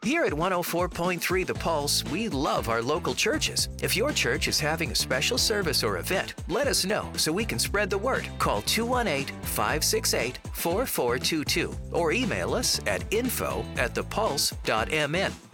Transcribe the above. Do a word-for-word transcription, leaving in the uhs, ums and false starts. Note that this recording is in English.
Here at one oh four point three The Pulse, we love our local churches. If your church is having a special service or event, let us know so we can spread the word. Call two one eight, five six eight, four four two two or email us at info at thepulse dot m n.